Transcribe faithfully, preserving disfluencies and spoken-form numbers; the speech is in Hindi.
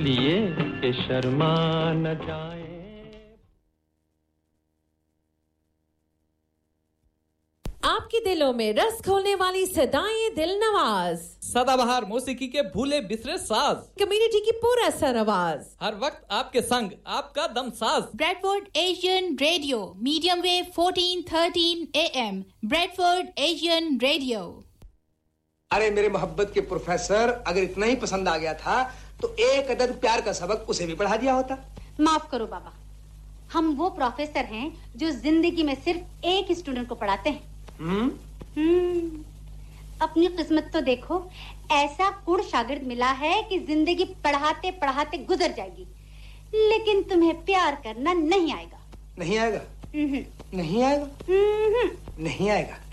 इसलिए कि शर्मा न जाए। आपके दिलों में रस खोलने वाली सदाएं दिल नवाज, सदाबहार मौसीकी के भूले बिसरे साज, कम्युनिटी की पूरा सर आवाज, हर वक्त आपके संग आपका दम साज। Bradford Asian radio, medium wave fourteen thirteen A M, Bradford Asian radio. अरे मेरे मोहब्बत के प्रोफेसर, अगर इतना ही पसंद आ गया था तो एक अदद प्यार का सबक उसे भी पढ़ा दिया होता। माफ करो बाबा, हम वो प्रोफेसर हैं जो जिंदगी में सिर्फ एक स्टूडेंट को पढ़ाते हैं। हम्म हम्म अपनी किस्मत तो देखो, ऐसा कुड़ शागिर्द मिला है कि जिंदगी पढ़ाते पढ़ाते गुजर जाएगी, लेकिन तुम्हें प्यार करना नहीं आएगा। नहीं आएगा? हम्म नहीं आएगा? हम्म नहीं आएगा।